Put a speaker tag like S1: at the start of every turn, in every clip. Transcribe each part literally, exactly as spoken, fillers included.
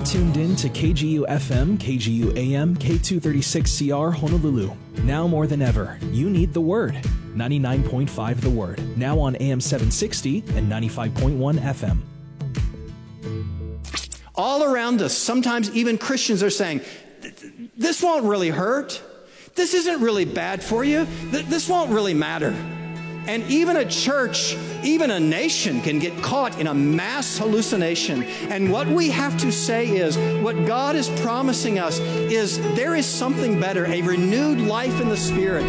S1: tuned in to K G U F M, K G U A M, K two thirty-six C R Honolulu. Now more than ever, you need the Word. ninety-nine point five The Word, now on A M seven sixty and ninety-five point one F M.
S2: All around us, sometimes even Christians are saying, this won't really hurt. This isn't really bad for you. This won't really matter. And even a church, even a nation can get caught in a mass hallucination. And what we have to say is, what God is promising us is there is something better, a renewed life in the Spirit.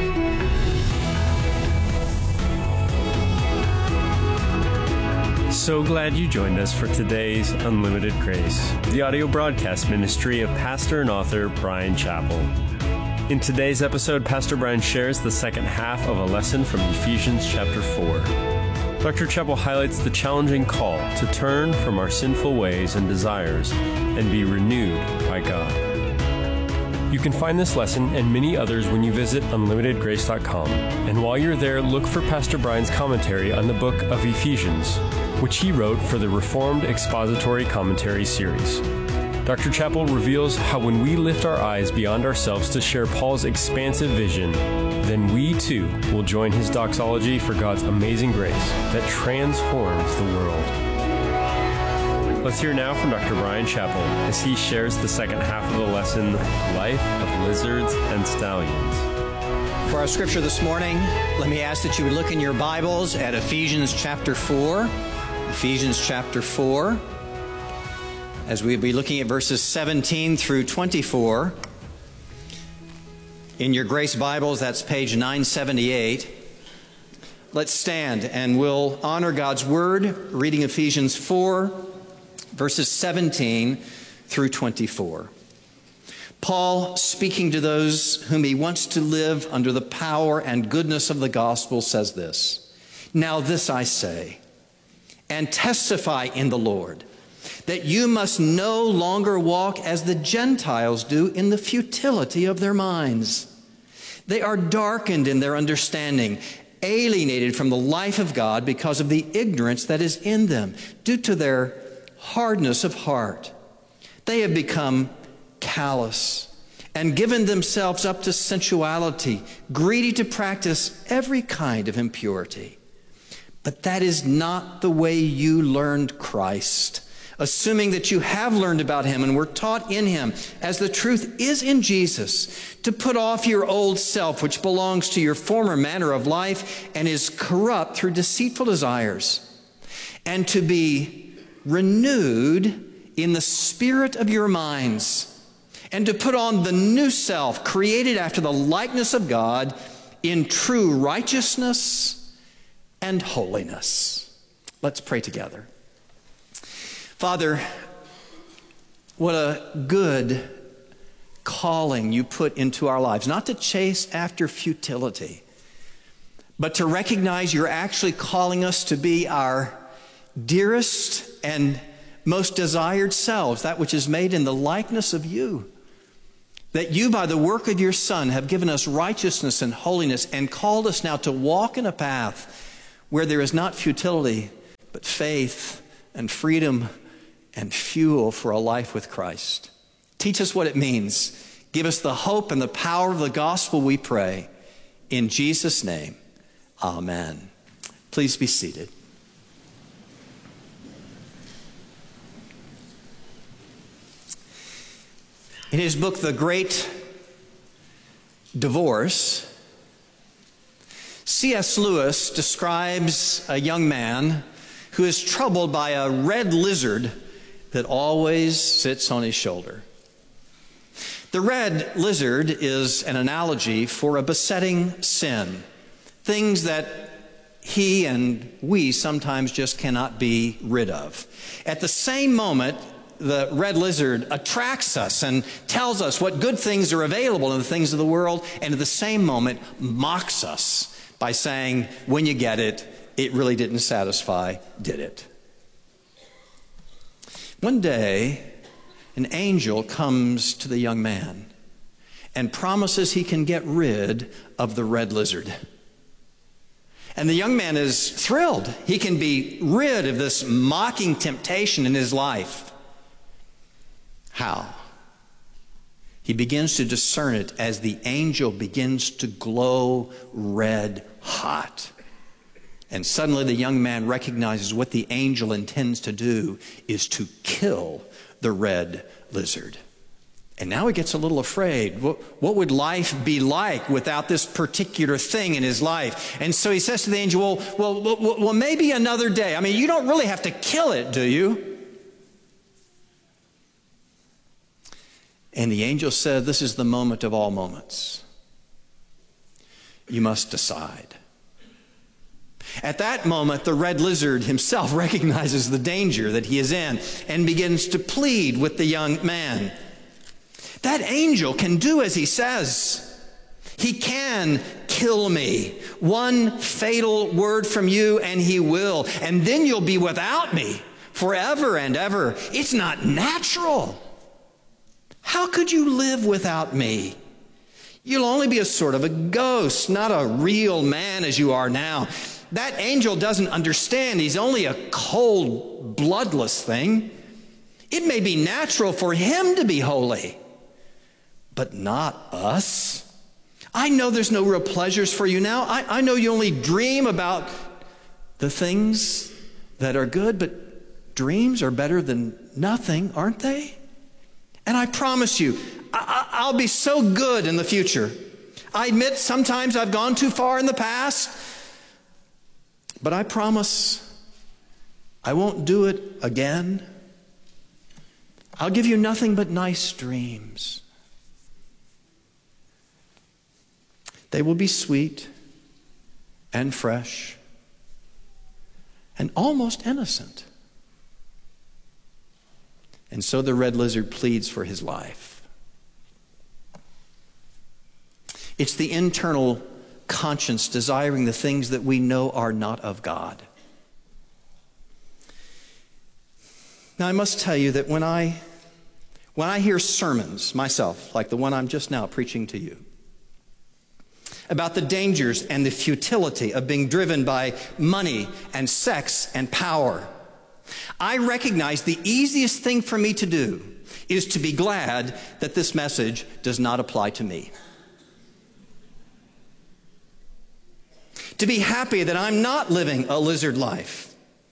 S3: So glad you joined us for today's Unlimited Grace, the audio broadcast ministry of pastor and author Bryan Chapell. In today's episode, Pastor Bryan shares the second half of a lesson from Ephesians chapter four. Doctor Chapell highlights the challenging call to turn from our sinful ways and desires and be renewed by God. You can find this lesson and many others when you visit unlimited grace dot com. And while you're there, look for Pastor Bryan's commentary on the book of Ephesians, which he wrote for the Reformed Expository Commentary series. Doctor Chapell reveals how when we lift our eyes beyond ourselves to share Paul's expansive vision, then we too will join his doxology for God's amazing grace that transforms the world. Let's hear now from Doctor Bryan Chapell as he shares the second half of the lesson, Life of Lizards and Stallions.
S2: For our scripture this morning, let me ask that you would look in your Bibles at Ephesians chapter four. Ephesians chapter four. As we'll be looking at verses seventeen through twenty-four. In your Grace Bibles, that's page nine seventy-eight. Let's stand and we'll honor God's Word, reading Ephesians four, verses seventeen through twenty-four. Paul, speaking to those whom he wants to live under the power and goodness of the gospel, says this: Now this I say, and testify in the Lord, that you must no longer walk as the Gentiles do in the futility of their minds. They are darkened in their understanding, alienated from the life of God because of the ignorance that is in them, due to their hardness of heart. They have become callous and given themselves up to sensuality, greedy to practice every kind of impurity. But that is not the way you learned Christ, assuming that you have learned about him and were taught in him, as the truth is in Jesus, to put off your old self, which belongs to your former manner of life and is corrupt through deceitful desires, and to be renewed in the spirit of your minds, and to put on the new self, created after the likeness of God in true righteousness and holiness. Let's pray together. Father, what a good calling you put into our lives, not to chase after futility, but to recognize you're actually calling us to be our dearest and most desired selves, that which is made in the likeness of you. That you, by the work of your Son, have given us righteousness and holiness and called us now to walk in a path where there is not futility, but faith and freedom and fuel for a life with Christ. Teach us what it means. Give us the hope and the power of the gospel, we pray. In Jesus' name, amen. Please be seated. In his book, The Great Divorce, C S Lewis describes a young man who is troubled by a red lizard that always sits on his shoulder. The red lizard is an analogy for a besetting sin, things that he and we sometimes just cannot be rid of. At the same moment, the red lizard attracts us and tells us what good things are available in the things of the world, and at the same moment mocks us by saying, when you get it, it really didn't satisfy, did it? One day, an angel comes to the young man and promises he can get rid of the red lizard. And the young man is thrilled. He can be rid of this mocking temptation in his life. How? He begins to discern it as the angel begins to glow red hot. And suddenly the young man recognizes what the angel intends to do is to kill the red lizard. And now he gets a little afraid. What, what would life be like without this particular thing in his life? And so he says to the angel, well, well, well, well, maybe another day. I mean, you don't really have to kill it, do you? And the angel said, this is the moment of all moments. You must decide. At that moment, the red lizard himself recognizes the danger that he is in and begins to plead with the young man. That angel can do as he says. He can kill me. One fatal word from you and he will. And then you'll be without me forever and ever. It's not natural. How could you live without me? You'll only be a sort of a ghost, not a real man as you are now. That angel doesn't understand. He's only a cold, bloodless thing. It may be natural for him to be holy, but not us. I know there's no real pleasures for you now. I, I know you only dream about the things that are good, but dreams are better than nothing, aren't they? And I promise you, I, I, I'll be so good in the future. I admit sometimes I've gone too far in the past, but I promise I won't do it again. I'll give you nothing but nice dreams. They will be sweet and fresh and almost innocent. And so the red lizard pleads for his life. It's the internal conscience desiring the things that we know are not of God. Now, I must tell you that when I, when I hear sermons myself, like the one I'm just now preaching to you, about the dangers and the futility of being driven by money and sex and power, I recognize the easiest thing for me to do is to be glad that this message does not apply to me. To be happy that I'm not living a lizard life.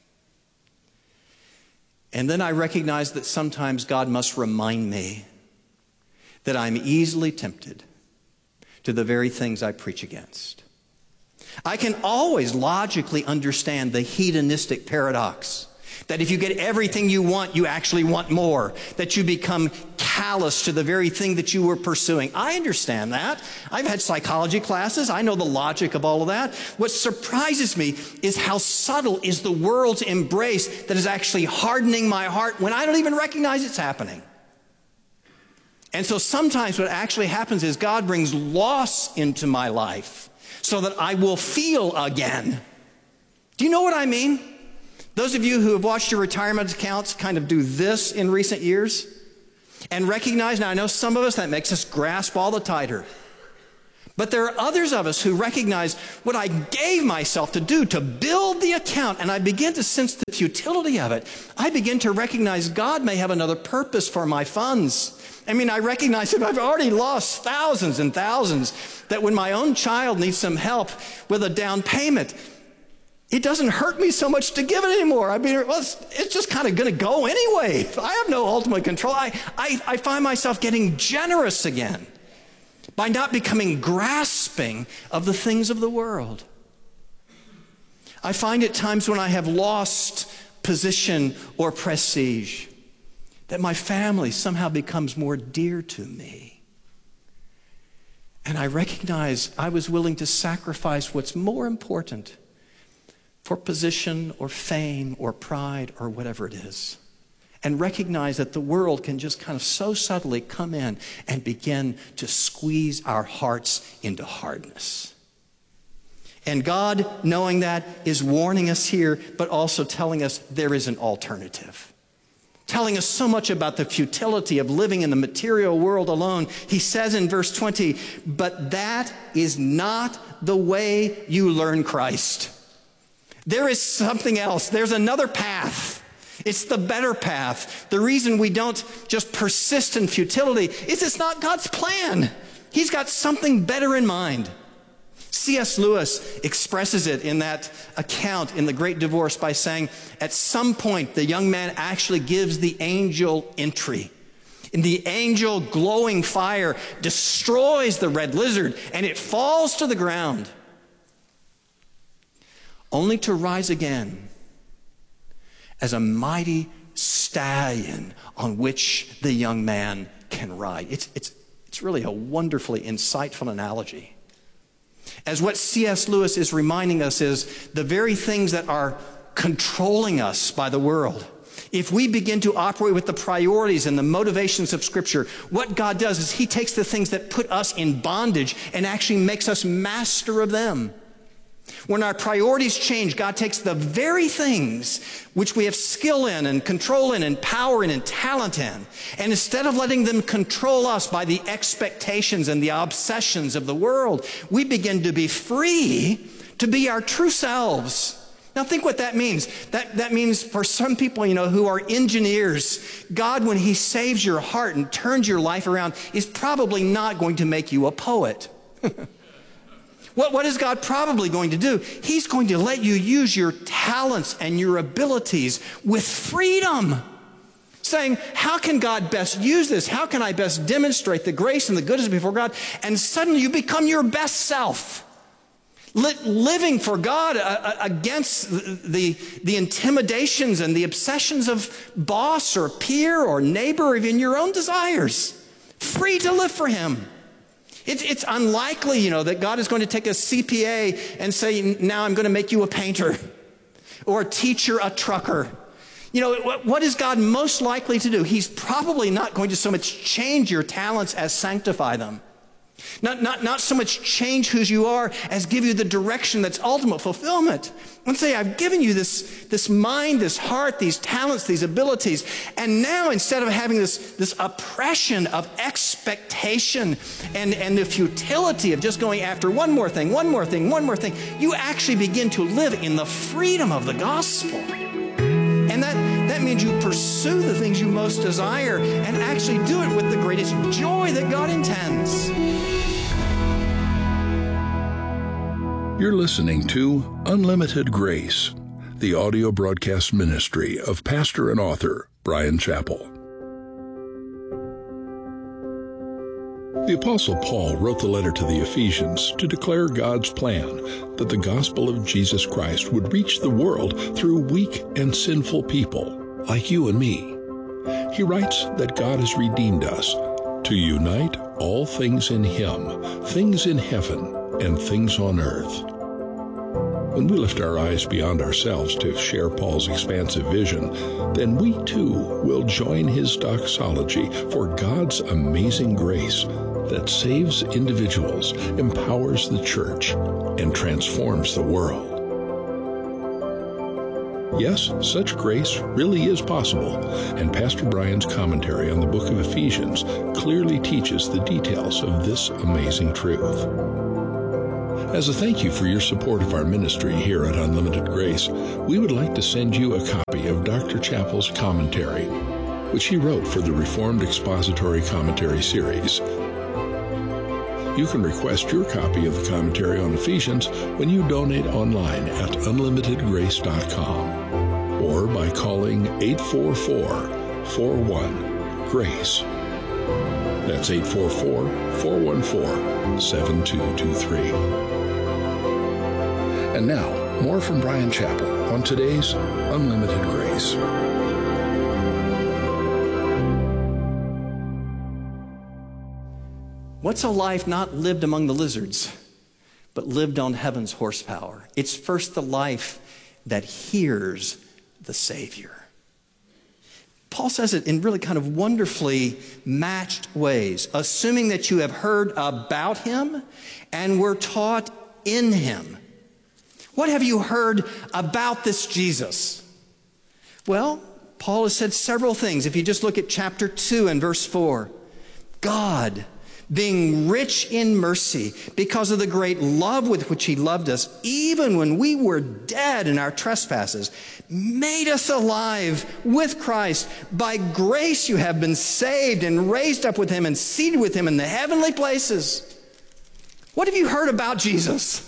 S2: And then I recognize that sometimes God must remind me that I'm easily tempted to the very things I preach against. I can always logically understand the hedonistic paradox that if you get everything you want, you actually want more, that you become callous to the very thing that you were pursuing. I understand that. I've had psychology classes. I know the logic of all of that. What surprises me is how subtle is the world's embrace that is actually hardening my heart when I don't even recognize it's happening. And so sometimes what actually happens is God brings loss into my life so that I will feel again. Do you know what I mean? Those of you who have watched your retirement accounts kind of do this in recent years and recognize, now I know some of us that makes us grasp all the tighter. But there are others of us who recognize what I gave myself to do to build the account, and I begin to sense the futility of it. I begin to recognize God may have another purpose for my funds. I mean, I recognize that I've already lost thousands and thousands, that when my own child needs some help with a down payment, it doesn't hurt me so much to give it anymore. I mean, well, it's, it's just kind of going to go anyway. I have no ultimate control. I, I, I find myself getting generous again by not becoming grasping of the things of the world. I find at times when I have lost position or prestige that my family somehow becomes more dear to me. And I recognize I was willing to sacrifice what's more important for position or fame or pride or whatever it is. And recognize that the world can just kind of so subtly come in and begin to squeeze our hearts into hardness. And God, knowing that, is warning us here, but also telling us there is an alternative. Telling us so much about the futility of living in the material world alone. He says in verse twenty, but that is not the way you learn Christ. There is something else. There's another path. It's the better path. The reason we don't just persist in futility is it's not God's plan. He's got something better in mind. C S Lewis expresses it in that account in The Great Divorce by saying, at some point, the young man actually gives the angel entry. And the angel, glowing fire, destroys the red lizard, and it falls to the ground, only to rise again as a mighty stallion on which the young man can ride. It's, it's, it's really a wonderfully insightful analogy. As what C S Lewis is reminding us is the very things that are controlling us by the world. If we begin to operate with the priorities and the motivations of Scripture, what God does is He takes the things that put us in bondage and actually makes us master of them. When our priorities change, God takes the very things which we have skill in and control in and power in and talent in, and instead of letting them control us by the expectations and the obsessions of the world, we begin to be free to be our true selves. Now think what that means. That, that means for some people, you know, who are engineers, God, when He saves your heart and turns your life around, is probably not going to make you a poet. What, what is God probably going to do? He's going to let you use your talents and your abilities with freedom. Saying, how can God best use this? How can I best demonstrate the grace and the goodness before God? And suddenly you become your best self. Living for God uh, against the, the intimidations and the obsessions of boss or peer or neighbor or even your own desires. Free to live for Him. It's, it's unlikely, you know, that God is going to take a C P A and say, now I'm going to make you a painter or a teacher, a trucker. You know, what, what is God most likely to do? He's probably not going to so much change your talents as sanctify them. Not, not, not so much change who you are as give you the direction that's ultimate fulfillment. And say, I've given you this, this mind, this heart, these talents, these abilities. And now instead of having this, this oppression of expectation and, and the futility of just going after one more thing, one more thing, one more thing, you actually begin to live in the freedom of the gospel. And that, that means you pursue the things you most desire and actually do it with the greatest joy that God intends.
S4: You're listening to Unlimited Grace, the audio broadcast ministry of pastor and author Bryan Chapell. The Apostle Paul wrote the letter to the Ephesians to declare God's plan that the gospel of Jesus Christ would reach the world through weak and sinful people like you and me. He writes that God has redeemed us to unite all things in Him, things in heaven and things on earth. When we lift our eyes beyond ourselves to share Paul's expansive vision, then we too will join his doxology for God's amazing grace that saves individuals, empowers the church, and transforms the world. Yes, such grace really is possible, and Pastor Bryan's commentary on the book of Ephesians clearly teaches the details of this amazing truth. As a thank you for your support of our ministry here at Unlimited Grace, we would like to send you a copy of Doctor Chapell's commentary, which he wrote for the Reformed Expository Commentary series. You can request your copy of the commentary on Ephesians when you donate online at unlimited grace dot com or by calling eight four four, four one, GRACE. That's eight four four, four one four, seven two two three. And now, more from Bryan Chapell on today's Unlimited Grace.
S2: What's a life not lived among the lizards, but lived on heaven's horsepower? It's first the life that hears the Savior. Paul says it in really kind of wonderfully matched ways, assuming that you have heard about Him and were taught in Him. What have you heard about this Jesus? Well, Paul has said several things. If you just look at chapter two and verse four, God being rich in mercy because of the great love with which he loved us, even when we were dead in our trespasses, made us alive with Christ. By grace you have been saved and raised up with him and seated with him in the heavenly places. What have you heard about Jesus?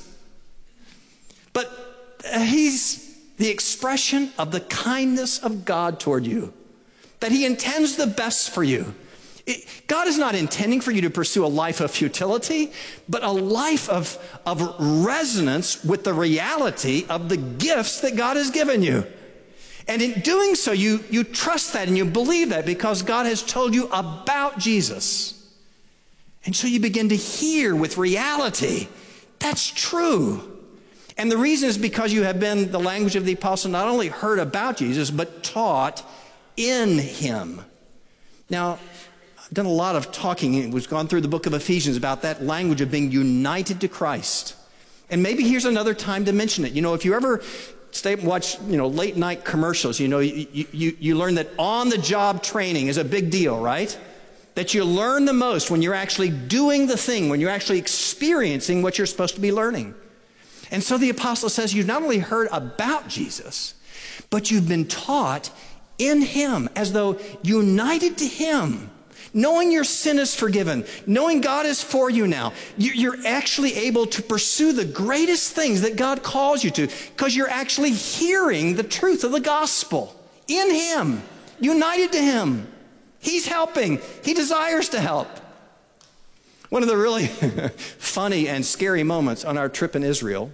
S2: But he's the expression of the kindness of God toward you, that he intends the best for you. It, God is not intending for you to pursue a life of futility, but a life of, of resonance with the reality of the gifts that God has given you. And in doing so, you, you trust that and you believe that because God has told you about Jesus. And so you begin to hear with reality, that's true. And the reason is because you have been, the language of the apostle, not only heard about Jesus, but taught in him. Now, I've done a lot of talking. We've gone through the book of Ephesians about that language of being united to Christ. And maybe here's another time to mention it. You know, if you ever stay and watch, you know, late night commercials, you know, you, you, you learn that on-the-job training is a big deal, right? That you learn the most when you're actually doing the thing, when you're actually experiencing what you're supposed to be learning. And so the apostle says you've not only heard about Jesus, but you've been taught in him, as though united to him, knowing your sin is forgiven, knowing God is for you now. You're actually able to pursue the greatest things that God calls you to because you're actually hearing the truth of the gospel in him, united to him. He's helping. He desires to help. One of the really funny and scary moments on our trip in Israel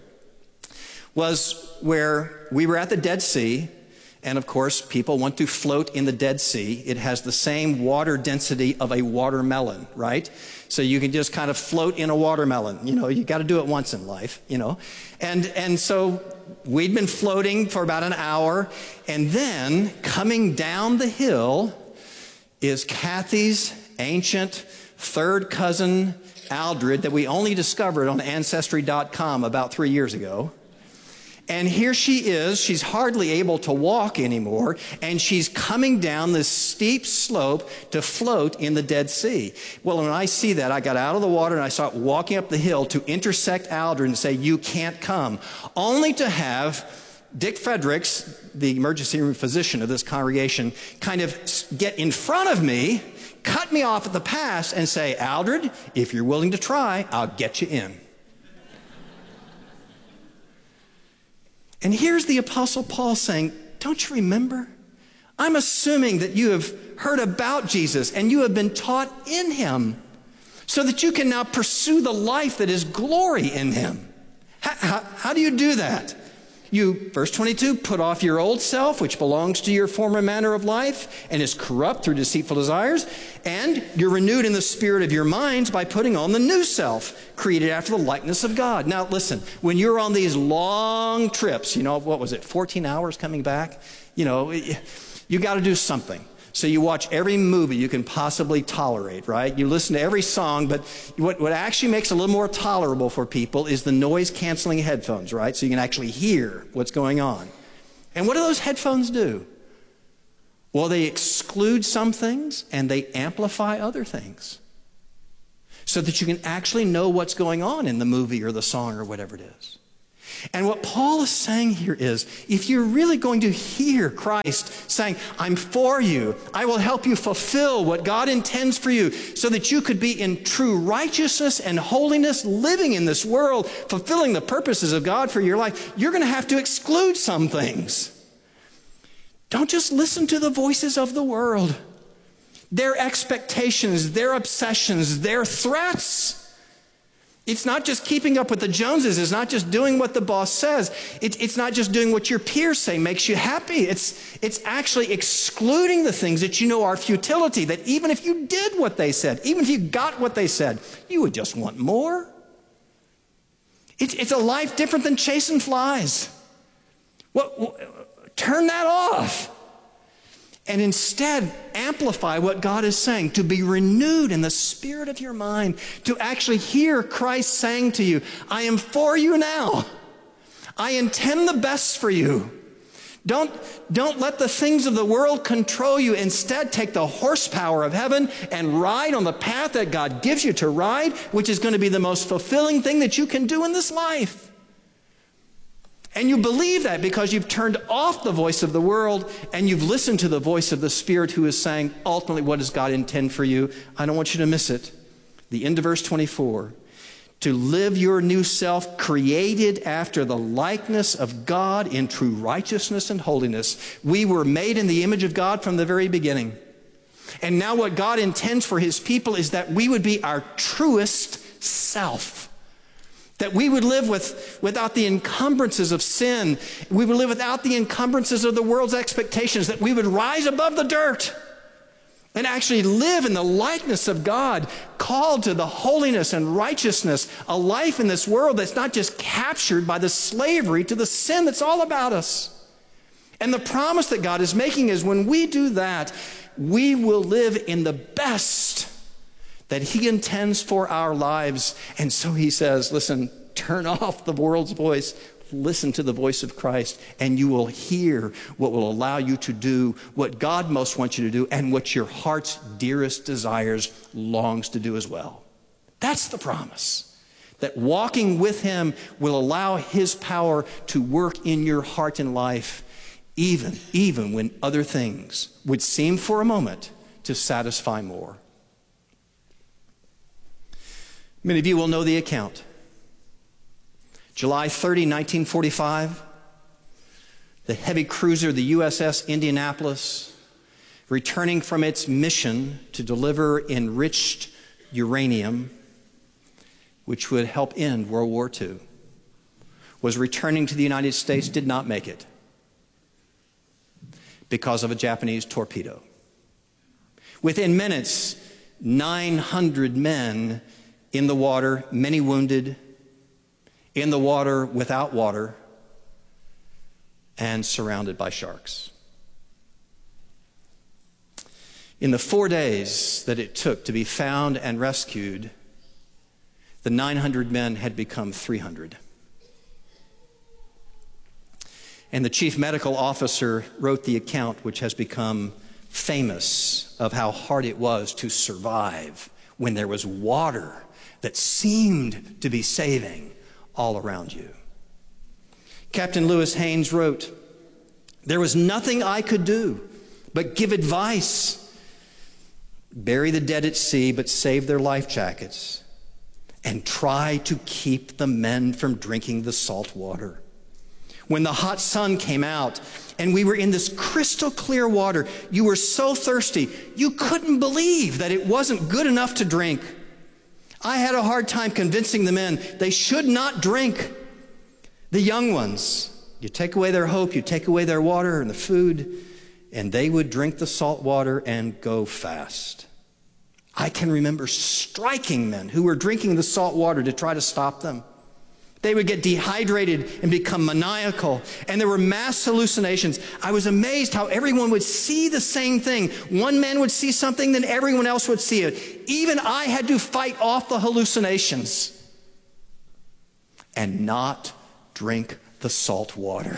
S2: was where we were at the Dead Sea. And of course, people want to float in the Dead Sea. It has the same water density of a watermelon, right? So you can just kind of float in a watermelon. You know, you got to do it once in life, you know. And, and so we'd been floating for about an hour. And then coming down the hill is Kathy's ancient third cousin, Aldred, that we only discovered on Ancestry dot com about three years ago. And here she is, she's hardly able to walk anymore, and she's coming down this steep slope to float in the Dead Sea. Well, when I see that, I got out of the water and I start walking up the hill to intersect Aldred and say, you can't come, only to have Dick Fredericks, the emergency room physician of this congregation, kind of get in front of me, cut me off at the pass and say, Aldred, if you're willing to try, I'll get you in. And here's the Apostle Paul saying, don't you remember? I'm assuming that you have heard about Jesus and you have been taught in him so that you can now pursue the life that is glory in him. How, how, how do you do that? You, verse twenty-two, put off your old self, which belongs to your former manner of life and is corrupt through deceitful desires, and you're renewed in the spirit of your minds by putting on the new self, created after the likeness of God. Now, listen, when you're on these long trips, you know, what was it, fourteen hours coming back? You know, you got to do something. So you watch every movie you can possibly tolerate, right? You listen to every song, but what, what actually makes it a little more tolerable for people is the noise-canceling headphones, right? So you can actually hear what's going on. And what do those headphones do? Well, they exclude some things and they amplify other things so that you can actually know what's going on in the movie or the song or whatever it is. And what Paul is saying here is, if you're really going to hear Christ saying, I'm for you, I will help you fulfill what God intends for you so that you could be in true righteousness and holiness, living in this world, fulfilling the purposes of God for your life, you're going to have to exclude some things. Don't just listen to the voices of the world, their expectations, their obsessions, their threats. It's not just keeping up with the Joneses. It's not just doing what the boss says. It, it's not just doing what your peers say makes you happy. It's, it's actually excluding the things that you know are futility, that even if you did what they said, even if you got what they said, you would just want more. It, it's a life different than chasing flies. What, what, turn that off. And instead, amplify what God is saying, to be renewed in the spirit of your mind, to actually hear Christ saying to you, I am for you now. I intend the best for you. Don't, don't let the things of the world control you. Instead, take the horsepower of heaven and ride on the path that God gives you to ride, which is going to be the most fulfilling thing that you can do in this life. And you believe that because you've turned off the voice of the world and you've listened to the voice of the Spirit who is saying, ultimately, what does God intend for you? I don't want you to miss it. The end of verse twenty-four. To live your new self created after the likeness of God in true righteousness and holiness. We were made in the image of God from the very beginning. And now what God intends for his people is that we would be our truest self. That we would live with, without the encumbrances of sin. We would live without the encumbrances of the world's expectations. That we would rise above the dirt and actually live in the likeness of God, called to the holiness and righteousness, a life in this world that's not just captured by the slavery to the sin that's all about us. And the promise that God is making is when we do that, we will live in the best that he intends for our lives. And so he says, listen, turn off the world's voice. Listen to the voice of Christ, and you will hear what will allow you to do what God most wants you to do and what your heart's dearest desires longs to do as well. That's the promise, that walking with him will allow his power to work in your heart and life, even, even when other things would seem for a moment to satisfy more. Many of you will know the account. July thirtieth, nineteen forty-five, the heavy cruiser, the U S S Indianapolis, returning from its mission to deliver enriched uranium, which would help end World War Two, was returning to the United States, did not make it because of a Japanese torpedo. Within minutes, nine hundred men in the water, many wounded, in the water, without water, and surrounded by sharks. In the four days that it took to be found and rescued, the nine hundred men had become three hundred. And the chief medical officer wrote the account, which has become famous, of how hard it was to survive when there was water that seemed to be saving all around you. Captain Lewis Haynes wrote, there was nothing I could do but give advice. Bury the dead at sea, but save their life jackets, and try to keep the men from drinking the salt water. When the hot sun came out and we were in this crystal clear water, you were so thirsty, you couldn't believe that it wasn't good enough to drink. I had a hard time convincing the men they should not drink. The young ones, you take away their hope, you take away their water and the food, and they would drink the salt water and go fast. I can remember striking men who were drinking the salt water to try to stop them. They would get dehydrated and become maniacal, and there were mass hallucinations. I was amazed how everyone would see the same thing. One man would see something, then everyone else would see it. Even I had to fight off the hallucinations and not drink the salt water.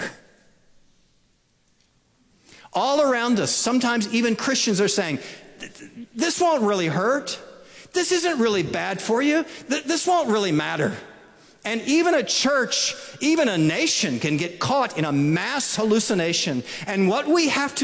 S2: All around us, sometimes even Christians are saying, this won't really hurt. This isn't really bad for you. This won't really matter. And even a church, even a nation can get caught in a mass hallucination. And what we have to